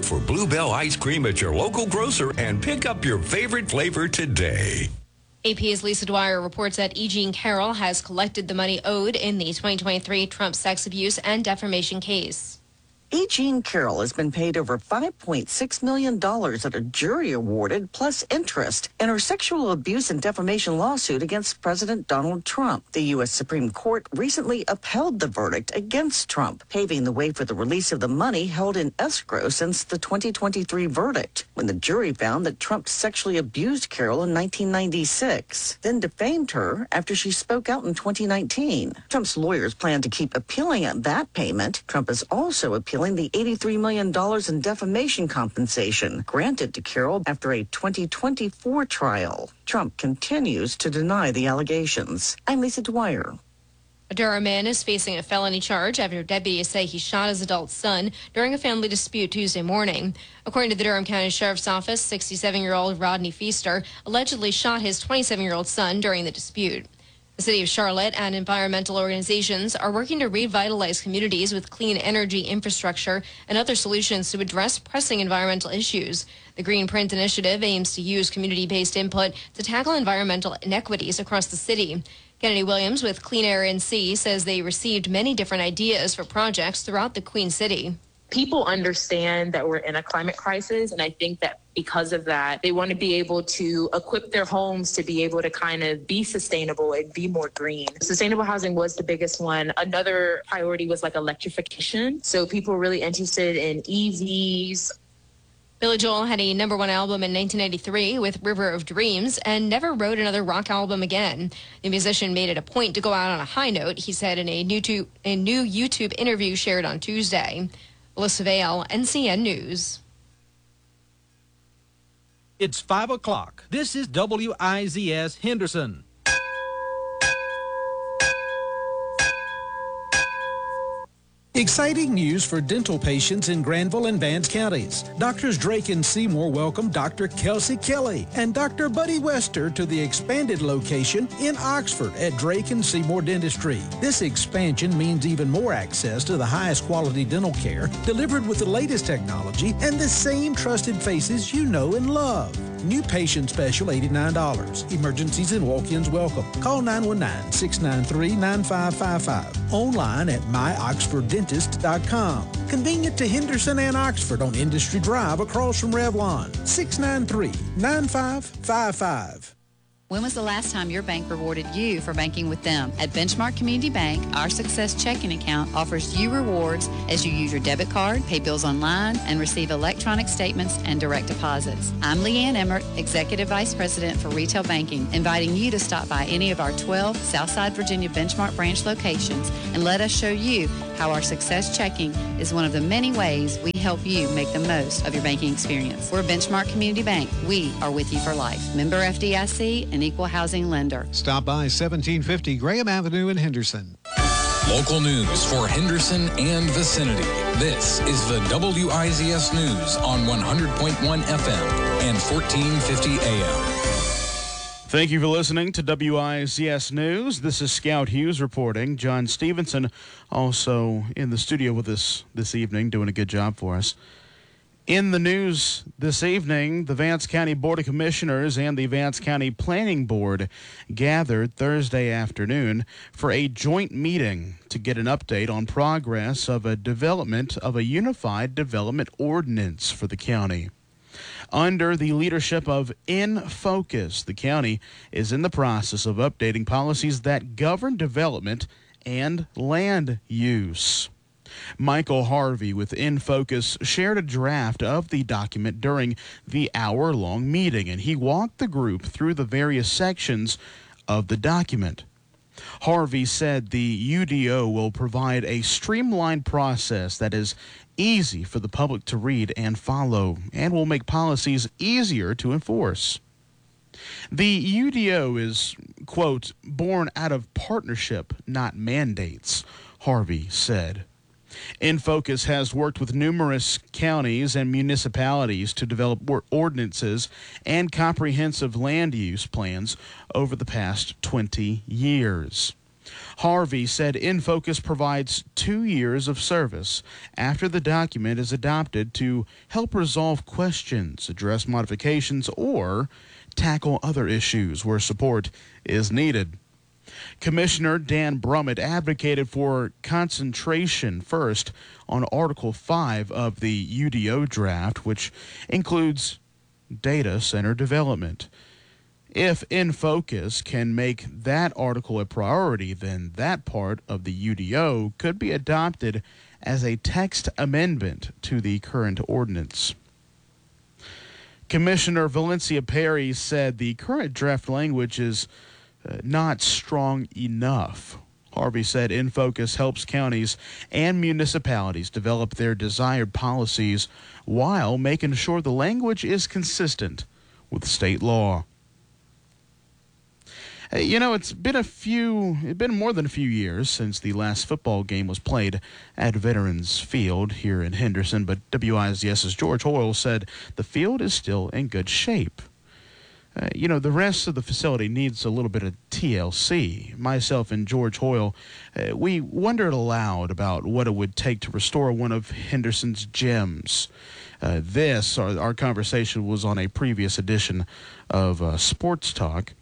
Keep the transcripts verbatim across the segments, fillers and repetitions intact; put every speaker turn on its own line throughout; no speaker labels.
Look for Bluebell ice cream at your local grocer and pick up your favorite flavor today.
A P's Lisa Dwyer reports that E. Jean Carroll has collected the money owed in the twenty twenty-three Trump sex abuse and defamation case.
E. Jean Carroll has been paid over five point six million dollars that a jury awarded, plus interest, in her sexual abuse and defamation lawsuit against President Donald Trump. The U S Supreme Court recently upheld the verdict against Trump, paving the way for the release of the money held in escrow since the twenty twenty-three verdict, when the jury found that Trump sexually abused Carroll in nineteen ninety-six, then defamed her after she spoke out in twenty nineteen. Trump's lawyers plan to keep appealing at that payment. Trump is also appealing the eighty-three million dollars in defamation compensation granted to Carroll after a twenty twenty-four trial. Trump continues to deny the allegations. I'm Lisa Dwyer.
A Durham man is facing a felony charge after deputies say he shot his adult son during a family dispute Tuesday morning. According to the Durham County Sheriff's Office, sixty-seven-year-old Rodney Feaster allegedly shot his twenty-seven-year-old son during the dispute. The City of Charlotte and environmental organizations are working to revitalize communities with clean energy infrastructure and other solutions to address pressing environmental issues. The Green Print Initiative aims to use community-based input to tackle environmental inequities across the city. Kennedy Williams with Clean Air N C says they received many different ideas for projects throughout the Queen City.
People understand that we're in a climate crisis, and I think that because of that, they want to be able to equip their homes to be able to kind of be sustainable and be more green. Sustainable housing was the biggest one. Another priority was like electrification. So people are really interested in E Vs.
Billy Joel had a number one album in nineteen ninety-three with River of Dreams and never wrote another rock album again. The musician made it a point to go out on a high note, he said in a new, to, a new YouTube interview shared on Tuesday. Alyssa Vale, N C N News.
It's five o'clock. This is W I Z S Henderson. Exciting news for dental patients in Granville and Vance counties. Doctors Drake and Seymour welcome Doctor Kelsey Kelly and Doctor Buddy Wester to the expanded location in Oxford at Drake and Seymour Dentistry. This expansion means even more access to the highest quality dental care delivered with the latest technology and the same trusted faces you know and love. New patient special eighty-nine dollars. Emergencies and walk-ins welcome. Call nine one nine, six nine three, nine five five five. Online at my oxford dentist dot com. Convenient to Henderson and Oxford on Industry Drive across from Revlon. six nine three, nine five five five.
When was the last time your bank rewarded you for banking with them? At Benchmark Community Bank, our Success Checking Account offers you rewards as you use your debit card, pay bills online, and receive electronic statements and direct deposits. I'm Leanne Emmert, Executive Vice President for Retail Banking, inviting you to stop by any of our twelve Southside Virginia Benchmark branch locations and let us show you how our Success Checking is one of the many ways we help you make the most of your banking experience. We're Benchmark Community Bank. We are with you for life. Member F D I C and equal housing lender.
Stop by seventeen fifty Graham Avenue in Henderson.
Local news for Henderson and vicinity. This is the W I Z S News on one hundred point one F M and fourteen fifty A M.
Thank you for listening to W I Z S News. This is Scout Hughes reporting. John Stevenson also in the studio with us this evening, doing a good job for us. In the news this evening, the Vance County Board of Commissioners and the Vance County Planning Board gathered Thursday afternoon for a joint meeting to get an update on progress of a development of a unified development ordinance for the county. Under the leadership of In Focus, the county is in the process of updating policies that govern development and land use. Michael Harvey with In Focus shared a draft of the document during the hour-long meeting, and he walked the group through the various sections of the document. Harvey said the U D O will provide a streamlined process that is easy for the public to read and follow, and will make policies easier to enforce. The U D O is, quote, born out of partnership, not mandates, Harvey said. In Focus has worked with numerous counties and municipalities to develop ordinances and comprehensive land use plans over the past twenty years. Harvey said InFocus provides two years of service after the document is adopted to help resolve questions, address modifications, or tackle other issues where support is needed. Commissioner Dan Brummett advocated for concentration first on Article five of the U D O draft, which includes data center development. If InFocus can make that article a priority, then that part of the U D O could be adopted as a text amendment to the current ordinance. Commissioner Valencia Perry said the current draft language is uh, not strong enough. Harvey said InFocus helps counties and municipalities develop their desired policies while making sure the language is consistent with state law. You know, it's been a few, it's been more than a few years since the last football game was played at Veterans Field here in Henderson, but WIZS's George Hoyle said the field is still in good shape. Uh, you know, the rest of the facility needs a little bit of T L C. Myself and George Hoyle, uh, we wondered aloud about what it would take to restore one of Henderson's gems. Uh, this, our, our conversation was on a previous edition of uh, Sports Talk.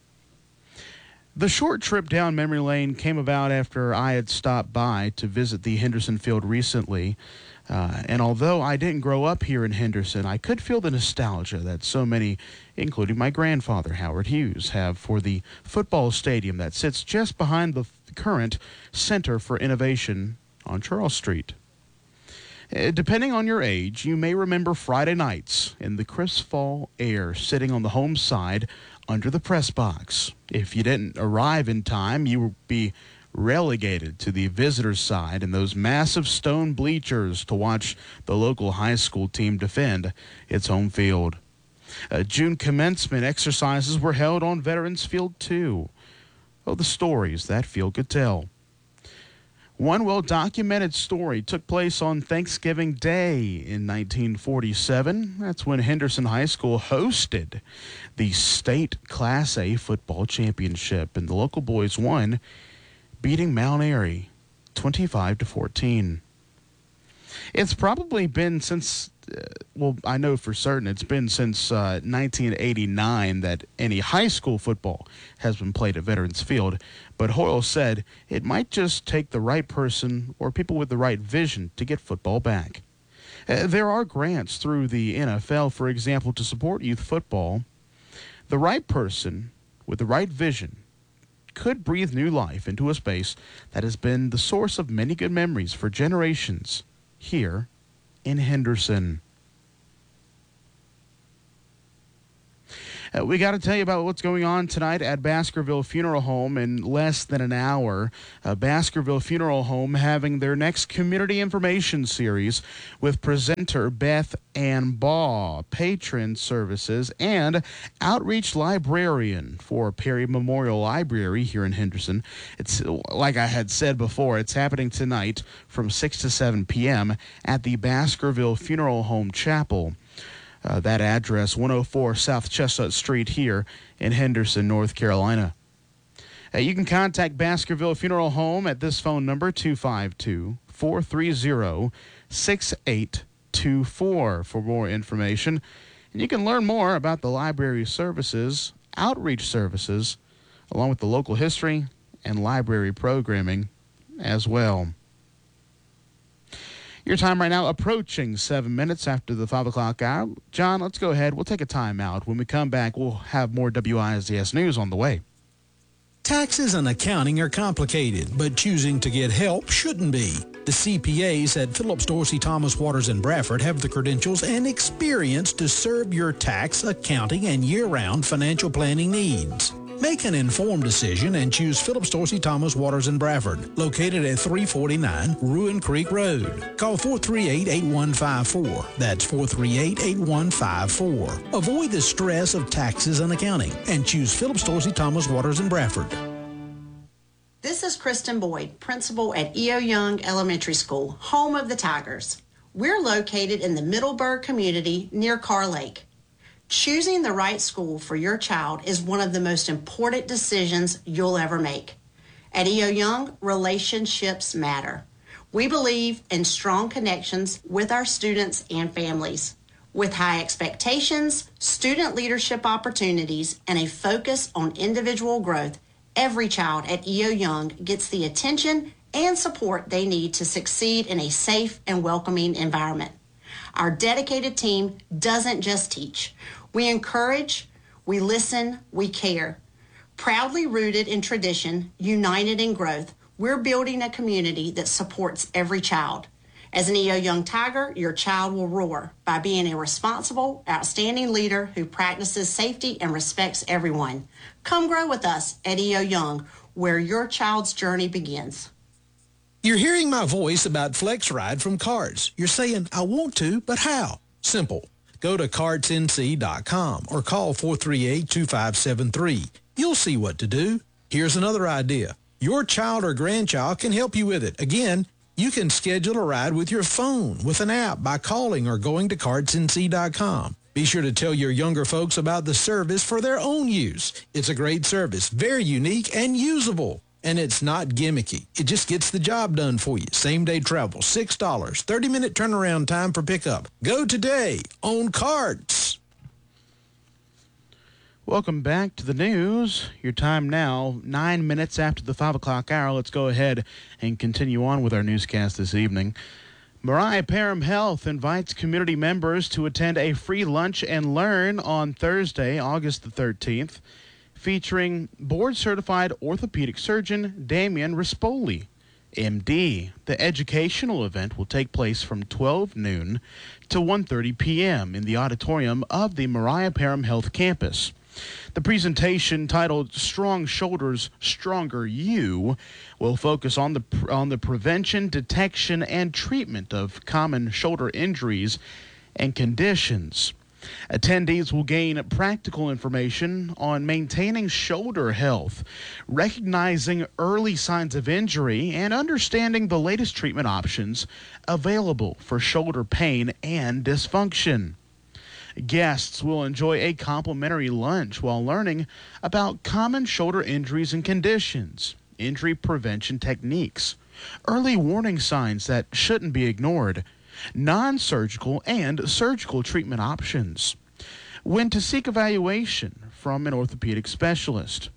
The short trip down memory lane came about after I had stopped by to visit the Henderson Field recently. Uh, and although I didn't grow up here in Henderson, I could feel the nostalgia that so many, including my grandfather, Howard Hughes, have for the football stadium that sits just behind the current Center for Innovation on Charles Street. Uh, depending on your age, you may remember Friday nights in the crisp fall air sitting on the home side under the press box. If you didn't arrive in time, you would be relegated to the visitor's side in those massive stone bleachers to watch the local high school team defend its home field. Uh, June commencement exercises were held on Veterans Field too. Oh, the stories that field could tell. One well-documented story took place on Thanksgiving Day in nineteen forty-seven. That's when Henderson High School hosted the state Class A football championship, and the local boys won, beating Mount Airy twenty-five to fourteen. It's probably been since, uh, well, I know for certain it's been since uh, nineteen eighty-nine that any high school football has been played at Veterans Field. But Hoyle said it might just take the right person or people with the right vision to get football back. Uh, there are grants through the N F L, for example, to support youth football. The right person with the right vision could breathe new life into a space that has been the source of many good memories for generations here in Henderson. Uh, we got to tell you about what's going on tonight at Baskerville Funeral Home in less than an hour. Uh, Baskerville Funeral Home having their next community information series with presenter Beth Ann Baugh, patron services, and outreach librarian for Perry Memorial Library here in Henderson. It's like I had said before, it's happening tonight from six to seven p.m. at the Baskerville Funeral Home Chapel. Uh, that address, one oh four South Chestnut Street here in Henderson, North Carolina. Uh, you can contact Baskerville Funeral Home at this phone number, two five two, four three zero, six eight two four for more information. And you can learn more about the library services, outreach services, along with the local history and library programming as well. Your time right now approaching seven minutes after the five o'clock hour. John, let's go ahead. We'll take a time out. When we come back, we'll have more W I Z S news on the way.
Taxes and accounting are complicated, but choosing to get help shouldn't be. The C P As at Phillips Dorsey Thomas Waters and Bradford have the credentials and experience to serve your tax, accounting, and year-round financial planning needs. Make an informed decision and choose Phillips Dorsey Thomas Waters and Bradford, located at three forty-nine Ruin Creek Road. Call four three eight, eight one five four. That's four three eight, eight one five four. Avoid the stress of taxes and accounting and choose Phillips Dorsey Thomas Waters and Bradford.
This is Kristen Boyd, principal at E O. Young Elementary School, home of the Tigers. We're located in the Middleburg community near Carr Lake. Choosing the right school for your child is one of the most important decisions you'll ever make. At E O Young, relationships matter. We believe in strong connections with our students and families. With high expectations, student leadership opportunities, and a focus on individual growth, every child at E O Young gets the attention and support they need to succeed in a safe and welcoming environment. Our dedicated team doesn't just teach. We encourage, we listen, we care. Proudly rooted in tradition, united in growth, we're building a community that supports every child. As an E O Young Tiger, your child will roar by being a responsible, outstanding leader who practices safety and respects everyone. Come grow with us at E O Young, where your child's journey begins.
You're hearing my voice about FlexRide from Carts. You're saying, I want to, but how? Simple. Go to carts n c dot com or call four three eight, two five seven three. You'll see what to do. Here's another idea. Your child or grandchild can help you with it. Again, you can schedule a ride with your phone with an app by calling or going to carts n c dot com. Be sure to tell your younger folks about the service for their own use. It's a great service, very unique and usable. And it's not gimmicky. It just gets the job done for you. Same-day travel, six dollars, thirty-minute turnaround time for pickup. Go today on Carts.
Welcome back to the news. Your time now, nine minutes after the five o'clock hour. Let's go ahead and continue on with our newscast this evening. Mariah Parham Health invites community members to attend a free lunch and learn on Thursday, August the thirteenth, featuring board-certified orthopedic surgeon Damian Rispoli, M D. The educational event will take place from twelve noon to one thirty p.m. in the auditorium of the Mariah Parham Health campus. The presentation, titled Strong Shoulders, Stronger You, will focus on the on the prevention, detection, and treatment of common shoulder injuries and conditions. Attendees will gain practical information on maintaining shoulder health, recognizing early signs of injury, and understanding the latest treatment options available for shoulder pain and dysfunction. Guests will enjoy a complimentary lunch while learning about common shoulder injuries and conditions, injury prevention techniques, early warning signs that shouldn't be ignored, non-surgical and surgical treatment options, when to seek evaluation from an orthopedic specialist.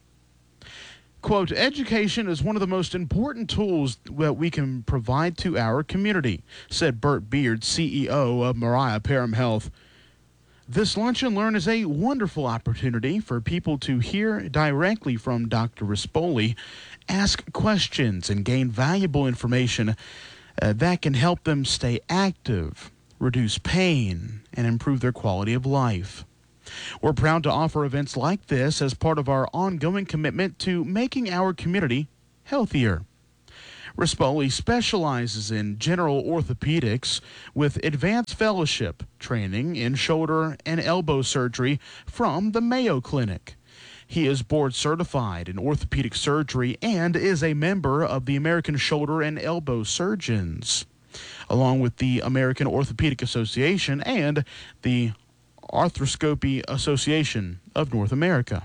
Quote, education is one of the most important tools that we can provide to our community, said Bert Beard, C E O of Mariah Parham Health. This Lunch and Learn is a wonderful opportunity for people to hear directly from Doctor Rispoli, ask questions, and gain valuable information uh, that can help them stay active, reduce pain, and improve their quality of life. We're proud to offer events like this as part of our ongoing commitment to making our community healthier. Rispoli specializes in general orthopedics with advanced fellowship training in shoulder and elbow surgery from the Mayo Clinic. He is board certified in orthopedic surgery and is a member of the American Shoulder and Elbow Surgeons, along with the American Orthopedic Association and the Arthroscopy Association of North America.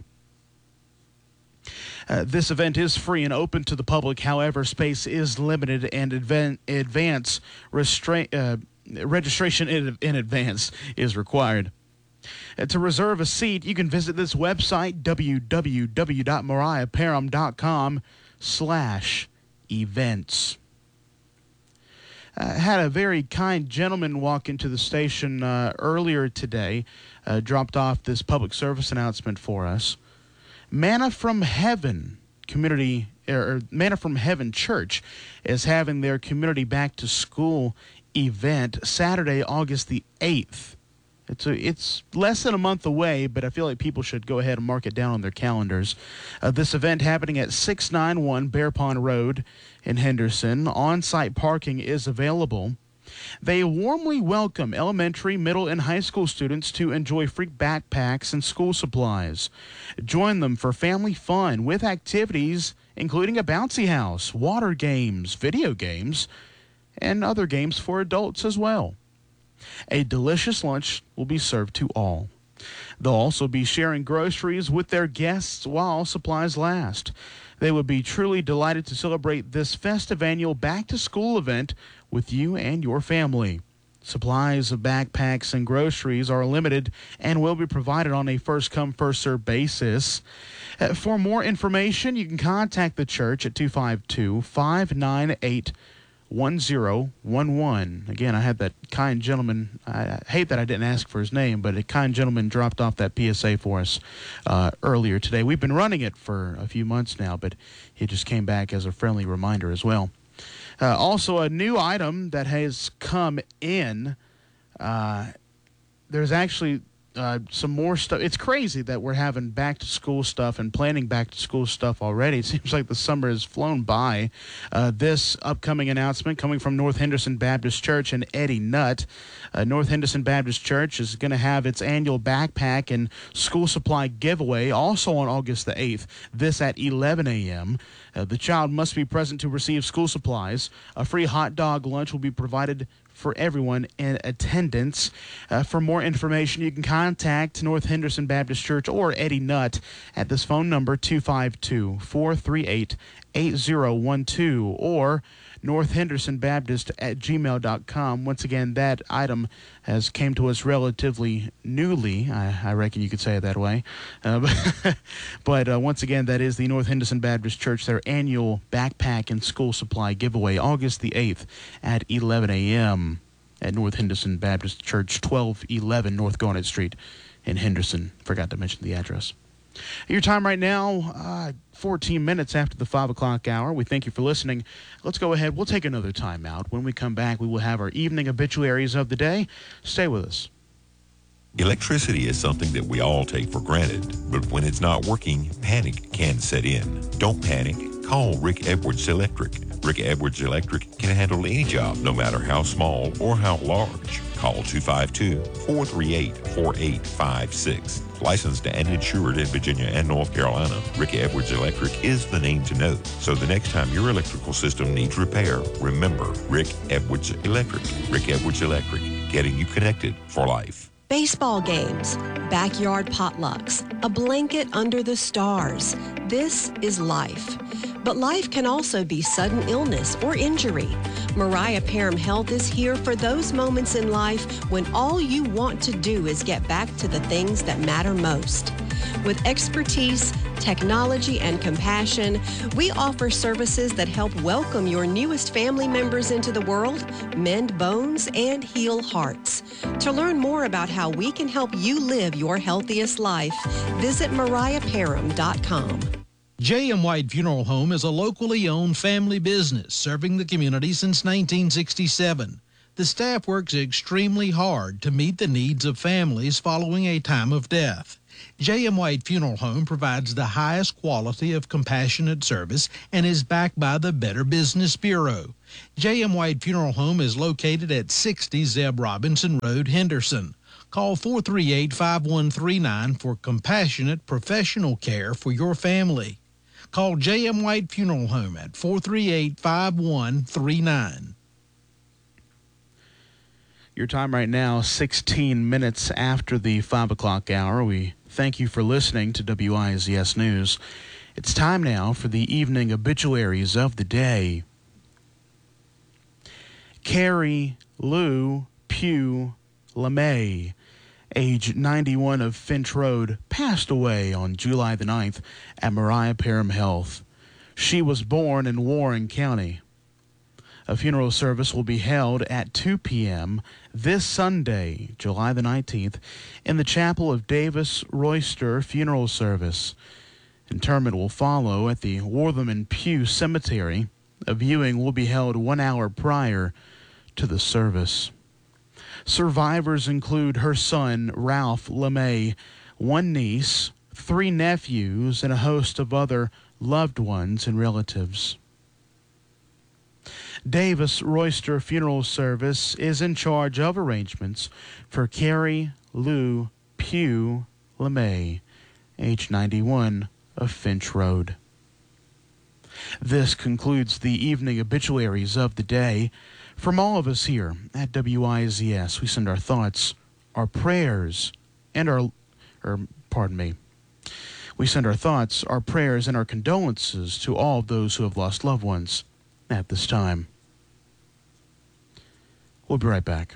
Uh, this event is free and open to the public. However, space is limited and advan- advance restra- uh, registration in, in advance is required. Uh, to reserve a seat, you can visit this website, w w w dot mariah parham dot com slash events. Uh, had a very kind gentleman walk into the station uh, earlier today, uh, dropped off this public service announcement for us. Manna from Heaven Community, or Manna from Heaven Church is having their community back to school event Saturday, August the eighth. It's a, it's less than a month away, but I feel like people should go ahead and mark it down on their calendars. Uh, this event happening at six ninety-one Bear Pond Road in Henderson. On-site parking is available. They warmly welcome elementary, middle, and high school students to enjoy free backpacks and school supplies. Join them for family fun with activities including a bouncy house, water games, video games, and other games for adults as well. A delicious lunch will be served to all. They'll also be sharing groceries with their guests while supplies last. They would be truly delighted to celebrate this festive annual back-to-school event with you and your family. Supplies of backpacks and groceries are limited and will be provided on a first-come, first-served basis. Uh, for more information, you can contact the church at two five two, five nine eight, one zero one one. Again, I had that kind gentleman, I hate that I didn't ask for his name, but a kind gentleman dropped off that P S A for us uh, earlier today. We've been running it for a few months now, but he just came back as a friendly reminder as well. Uh, also, a new item that has come in. Uh, there's actually uh, some more stuff. It's crazy that we're having back-to-school stuff and planning back-to-school stuff already. It seems like the summer has flown by. Uh, this upcoming announcement coming from North Henderson Baptist Church and Eddie Nutt. Uh, North Henderson Baptist Church is going to have its annual backpack and school supply giveaway also on August the eighth, this at eleven a.m. Uh, the child must be present to receive school supplies. A free hot dog lunch will be provided for everyone in attendance. Uh, for more information, you can contact North Henderson Baptist Church or Eddie Nutt at this phone number, two five two, four three eight, eight zero one two, or North Henderson Baptist at gmail dot com. Once again, that item has came to us relatively newly. I, I reckon you could say it that way. Uh, but but uh, once again, that is the North Henderson Baptist Church, their annual backpack and school supply giveaway, August the eighth at eleven a.m. at North Henderson Baptist Church, twelve eleven North Garnet Street in Henderson. Forgot to mention the address. Your time right now, uh, fourteen minutes after the five o'clock hour. We thank you for listening. Let's go ahead. We'll take another time out. When we come back, we will have our evening obituaries of the day. Stay with us.
Electricity is something that we all take for granted, but when it's not working, panic can set in. Don't panic. Call Rick Edwards Electric. Rick Edwards Electric can handle any job, no matter how small or how large. Call two five two, four three eight, four eight five six. Licensed and insured in Virginia and North Carolina, Rick Edwards Electric is the name to know. So the next time your electrical system needs repair, remember Rick Edwards Electric. Rick Edwards Electric, getting you connected for life.
Baseball games, backyard potlucks, a blanket under the stars. This is life. But life can also be sudden illness or injury. Mariah Parham Health is here for those moments in life when all you want to do is get back to the things that matter most. With expertise, technology, and compassion, we offer services that help welcome your newest family members into the world, mend bones, and heal hearts. To learn more about how we can help you live your healthiest life, visit mariah parham dot com.
J M. White Funeral Home is a locally owned family business serving the community since nineteen sixty-seven. The staff works extremely hard to meet the needs of families following a time of death. J M. White Funeral Home provides the highest quality of compassionate service and is backed by the Better Business Bureau. J M. White Funeral Home is located at sixty Zeb Robinson Road, Henderson. Call four three eight, five one three nine for compassionate professional care for your family. Call J M. White Funeral Home at four three eight, five one three nine.
Your time right now, sixteen minutes after the five o'clock hour. We thank you for listening to W I Z S News. It's time now for the evening obituaries of the day. Carrie Lou Pugh LeMay, age ninety-one, of Finch Road, passed away on July the ninth at Mariah Parham Health. She was born in Warren County. A funeral service will be held at two p.m. this Sunday, July the nineteenth, in the chapel of Davis Royster Funeral Service. Interment will follow at the Wortham and Pugh Cemetery. A viewing will be held one hour prior to the service. Survivors include her son, Ralph LeMay, one niece, three nephews, and a host of other loved ones and relatives. Davis Royster Funeral Service is in charge of arrangements for Carrie Lou Pugh LeMay, age ninety-one, of Finch Road. This concludes the evening obituaries of the day. From all of us here at W I Z S, we send our thoughts, our prayers, and our, or pardon me, We send our thoughts, our prayers, and our condolences to all of those who have lost loved ones at this time. We'll be right back.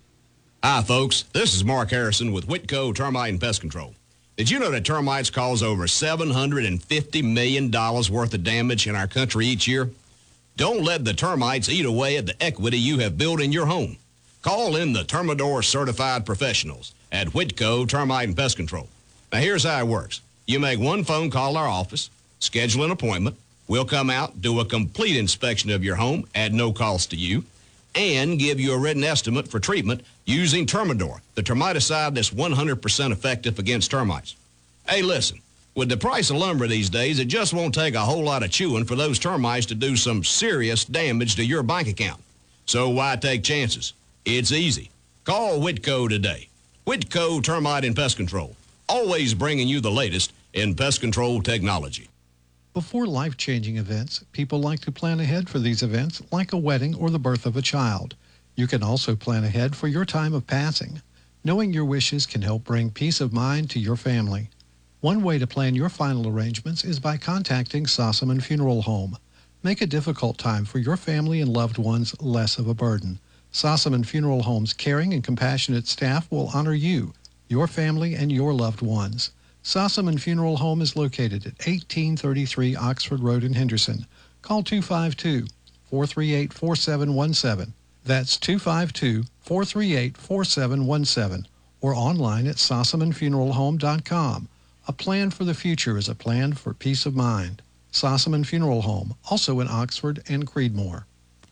Hi, folks. This is Mark Harrison with Whitco Termite and Pest Control. Did you know that termites cause over seven hundred fifty million dollars worth of damage in our country each year? Don't let the termites eat away at the equity you have built in your home. Call in the Termidor certified professionals at Whitco Termite and Pest Control. Now, here's how it works. You make one phone call to our office, schedule an appointment. We'll come out, do a complete inspection of your home at no cost to you, and give you a written estimate for treatment using Termidor, the termiticide that's one hundred percent effective against termites. Hey, listen, with the price of lumber these days, it just won't take a whole lot of chewing for those termites to do some serious damage to your bank account. So why take chances? It's easy. Call Whitco today. Whitco Termite and Pest Control, always bringing you the latest in pest control technology.
Before life-changing events, people like to plan ahead for these events, like a wedding or the birth of a child. You can also plan ahead for your time of passing. Knowing your wishes can help bring peace of mind to your family. One way to plan your final arrangements is by contacting Sossaman Funeral Home. Make a difficult time for your family and loved ones less of a burden. Sossaman Funeral Home's caring and compassionate staff will honor you, your family, and your loved ones. Sossaman Funeral Home is located at eighteen thirty-three Oxford Road in Henderson. Call two five two, four three eight, four seven one seven. That's two five two, four three eight, four seven one seven. Or online at sossaman funeral home dot com. A plan for the future is a plan for peace of mind. Sossaman Funeral Home, also in Oxford and Creedmoor.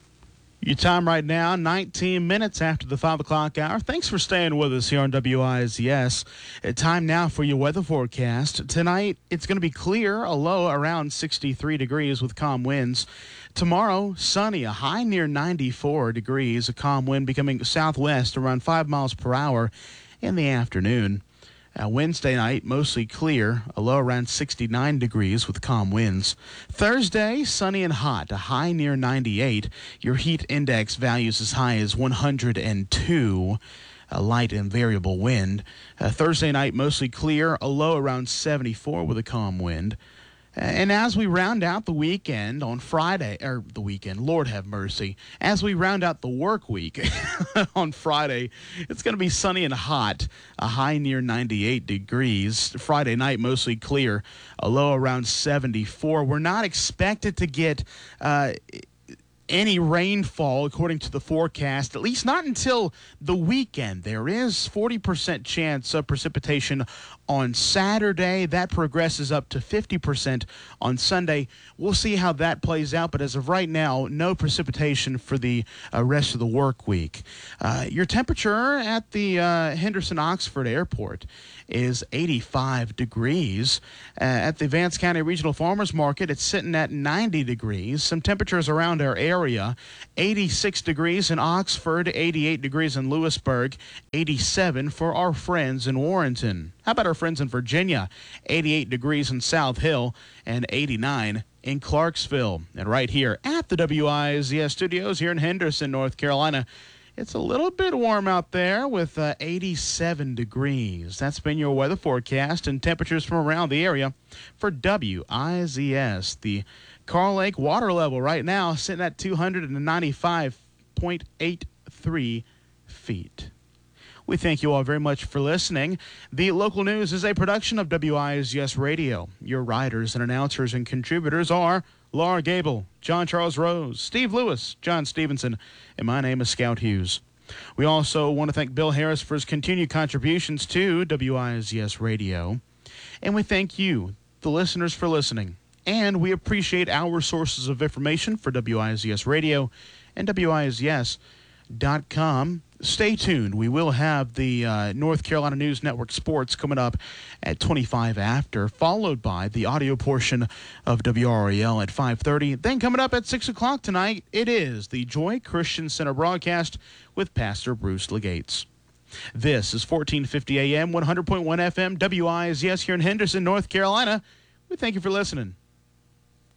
Your time right now, nineteen minutes after the five o'clock hour. Thanks for staying with us here on W I Z S. Uh, time now for your weather forecast. Tonight, it's going to be clear, a low around sixty-three degrees with calm winds. Tomorrow, sunny, a high near ninety-four degrees, a calm wind becoming southwest around five miles per hour in the afternoon. Uh, Wednesday night, mostly clear, a low around sixty-nine degrees with calm winds. Thursday, sunny and hot, a high near ninety-eight. Your heat index values as high as one hundred two, a light and variable wind. Uh, Thursday night, mostly clear, a low around seventy-four with a calm wind. And as we round out the weekend on Friday, or the weekend, Lord have mercy, as we round out the work week on Friday, it's going to be sunny and hot, a high near ninety-eight degrees. Friday night, mostly clear, a low around seventy-four. We're not expected to get uh, any rainfall, according to the forecast, at least not until the weekend. There is forty percent chance of precipitation on Saturday. That progresses up to fifty percent on Sunday. We'll see how that plays out, but as of right now, no precipitation for the uh, rest of the work week. Uh, your temperature at the uh, Henderson-Oxford Airport is eighty-five degrees. Uh, at the Vance County Regional Farmers Market, it's sitting at ninety degrees. Some temperatures around our area, eighty-six degrees in Oxford, eighty-eight degrees in Lewisburg, eighty-seven for our friends in Warrenton. How about our friends in Virginia? eighty-eight degrees in South Hill and eighty-nine in Clarksville. And right here at the W I Z S studios here in Henderson, North Carolina, it's a little bit warm out there with uh, eighty-seven degrees. That's been your weather forecast and temperatures from around the area for W I Z S. The Carl Lake water level right now sitting at two hundred ninety-five point eight three feet. We thank you all very much for listening. The local news is a production of W I Z S Radio. Your writers and announcers and contributors are Laura Gable, John Charles Rose, Steve Lewis, John Stevenson, and my name is Scout Hughes. We also want to thank Bill Harris for his continued contributions to W I Z S Radio. And we thank you, the listeners, for listening. And we appreciate our sources of information for W I Z S Radio and W I Z S dot com. Stay tuned. We will have the uh, North Carolina News Network Sports coming up at twenty-five after, followed by the audio portion of W R A L at five thirty. Then coming up at six o'clock tonight, it is the Joy Christian Center broadcast with Pastor Bruce Legates. This is fourteen fifty A M, one hundred point one F M, W I Z S here in Henderson, North Carolina. We thank you for listening.